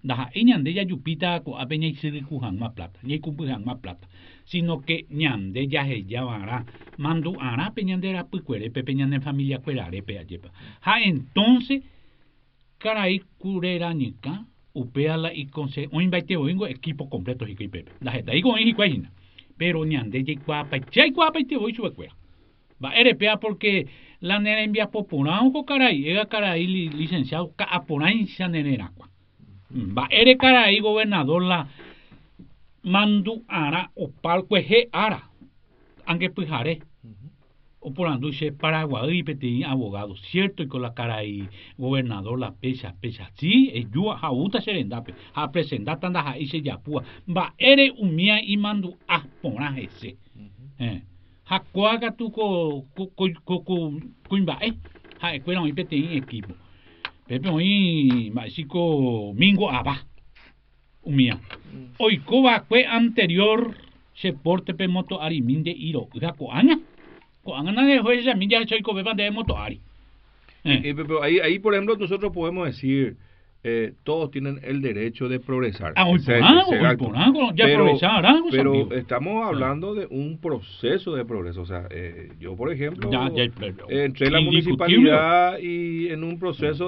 Daja ñande ya yupita ko apeña y siri kujan más plata, y kupujan más plata, sino que ñande ya ella vara, mando ara peñandera pucuere, peñande familia cuerare peayepa. Ja entonces, caray curerañica, upeala y conse, o invite oingo equipo completo y pepe. La gente digo en hicuajina, pero ñande ya guapa y te voy su escuela. Va RPA porque la nena envía popular, caray, era caray licenciado, caporain se nenera. Va ere caray gobernador la mandu ara o palco eje ara aunque pujare o por anduche Paraguay y petín abogado cierto y con la caray gobernador la pecha sí es yo a uta serendape a presentar tanda a ese yapua va ere umia y mandu a ponaje ese ha cuaga tu cuimba ha escuela y petín equipo Pepe hoy Máxico Mingo Aba umia. Hoy Coba fue anterior se porte pe moto ari minde iro uja koanga. Koanga na de hoy ya minja soy kobe de moto ari. Pero ahí, por ejemplo, nosotros podemos decir, todos tienen el derecho de progresar. Pero estamos hablando de un proceso de progreso. O sea, yo, por ejemplo, entré en la municipalidad y en un proceso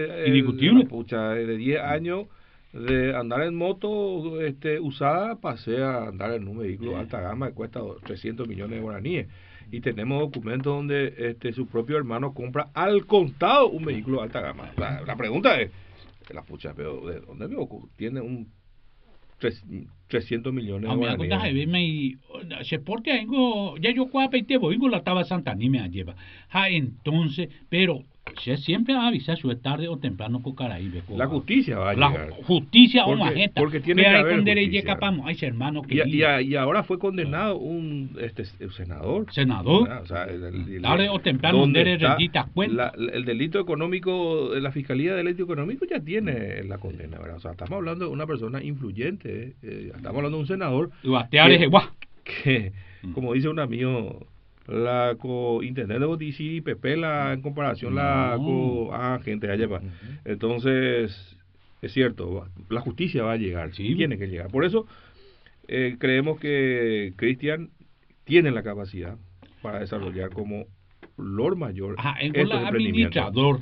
de 10 años de andar en moto usada, pasé a andar en un vehículo de alta gama que cuesta 300 millones de guaraníes. Y tenemos documentos donde su propio hermano compra al contado un vehículo de alta gama. La pregunta es, pero ¿de dónde tiene un 300 millones de guaraníes? Se porte algo, ya yo cuapa y te voy, la estaba Santa ni me lleva. Entonces, pero se siempre avisa su tarde o temprano con Caraíbe. La justicia va a llegar. La justicia o majeta. Porque tiene que haber justicia. Hermano que y ahora fue condenado un senador. O sea, tarde o temprano el delito económico, la Fiscalía de Delito Económico ya tiene la condena, ¿verdad? O sea, estamos hablando de una persona influyente, estamos hablando de un senador que como dice un amigo, la intendente de Botici y Pepe en comparación gente allá va. Entonces es cierto, la justicia va a llegar, tiene que llegar. Por eso creemos que Cristian tiene la capacidad para desarrollar como Lord Mayor estos administrador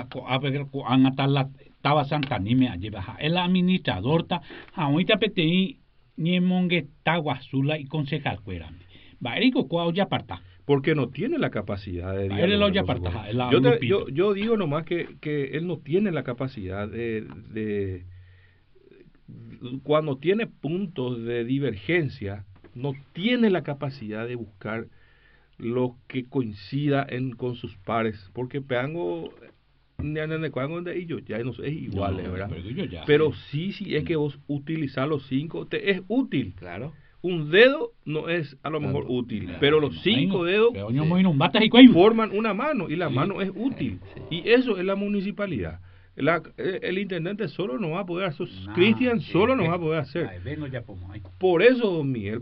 estaba Santa Nime lleva el administrador ahorita petei ni mongue taguazula y concejal cueran porque no tiene la capacidad de yo digo nomás que él no tiene la capacidad de cuando tiene puntos de divergencia no tiene la capacidad de buscar lo que coincida con sus pares, porque Peango de ellos ya no es igual, ¿verdad? Pero sí es que vos utilizar los 5 te es útil, claro. Un dedo no es a lo mejor útil, pero los 5 dedos forman una mano y la mano es útil. Y eso es la municipalidad. El intendente solo no va a poder hacer, Cristian solo no va a poder hacer. Por eso, don Miguel,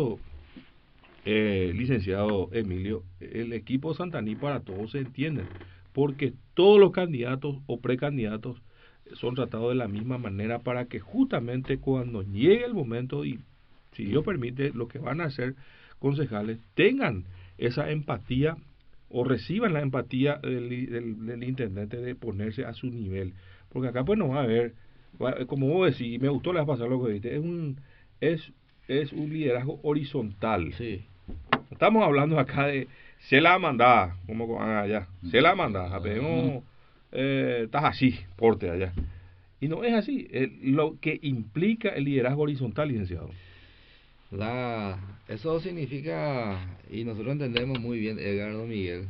licenciado Emilio, el equipo Santaní para todos se entiende, porque todos los candidatos o precandidatos son tratados de la misma manera para que justamente cuando llegue el momento y si Dios permite, los que van a ser concejales tengan esa empatía o reciban la empatía del intendente de ponerse a su nivel. Porque acá pues no va a haber, como vos decís, me gustó la vez pasada lo que dijiste, es un liderazgo horizontal. Sí. Estamos hablando acá de se la mandada, como allá, se la mandada, pero estás así, porte allá. Y no es así, lo que implica el liderazgo horizontal, licenciado. Eso significa, y nosotros entendemos muy bien, Edgardo Miguel,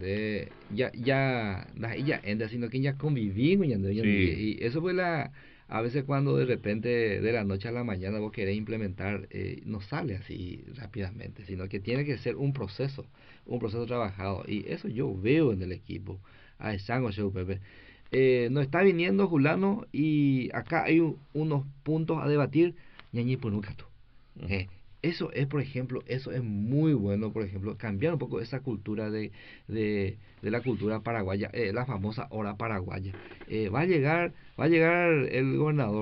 ya sino que ya convivimos, y eso fue a veces cuando de repente de la noche a la mañana vos querés implementar, no sale así rápidamente, sino que tiene que ser un proceso trabajado, y eso yo veo en el equipo, a Sango Pepe. No está viniendo Julano y acá hay unos puntos a debatir, ñañi punucato. Eso es, por ejemplo, eso es muy bueno, por ejemplo, cambiar un poco esa cultura de la cultura paraguaya, la famosa hora paraguaya. Va a llegar el gobernador